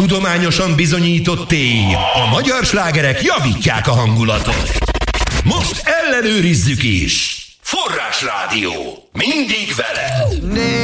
tudományosan bizonyított tény. A magyar slágerek javítják a hangulatot. Most ellenőrizzük is. Forrásrádió. Mindig veled.